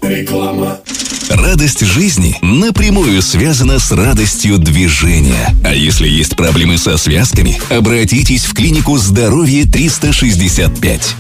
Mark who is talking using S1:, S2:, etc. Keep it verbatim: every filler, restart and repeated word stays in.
S1: Реклама.
S2: Радость жизни напрямую связана с радостью движения. А если есть проблемы со связками, обратитесь в клинику здоровья триста шестьдесят пять.